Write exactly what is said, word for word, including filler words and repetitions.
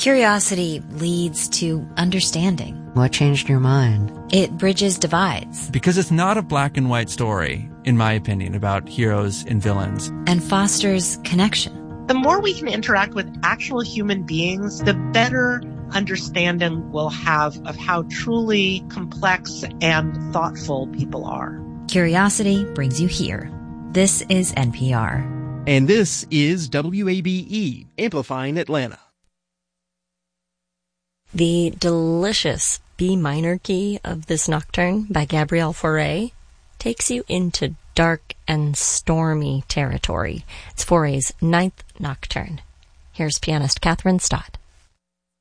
Curiosity leads to understanding. What changed your mind? It bridges divides. Because it's not a black and white story, in my opinion, about heroes and villains. And fosters connection. The more we can interact with actual human beings, the better understanding we'll have of how truly complex and thoughtful people are. Curiosity brings you here. This is N P R. And this is W A B E, Amplifying Atlanta. The delicious B minor key of this nocturne by Gabrielle Fauré takes you into dark and stormy territory. It's Fauré's ninth nocturne. Here's pianist Kathryn Stott.